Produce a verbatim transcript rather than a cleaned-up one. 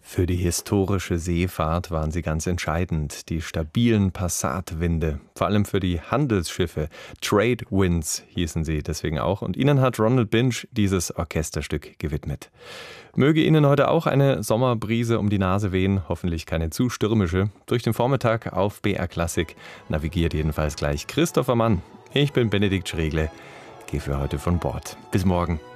Für die historische Seefahrt waren sie ganz entscheidend, die stabilen Passatwinde, vor allem für die Handelsschiffe. Trade Winds hießen sie deswegen auch, und ihnen hat Ronald Binge dieses Orchesterstück gewidmet. Möge Ihnen heute auch eine Sommerbrise um die Nase wehen, hoffentlich keine zu stürmische. Durch den Vormittag auf B R Klassik navigiert jedenfalls gleich Christopher Mann. Ich bin Benedikt Schregle, gehe für heute von Bord. Bis morgen.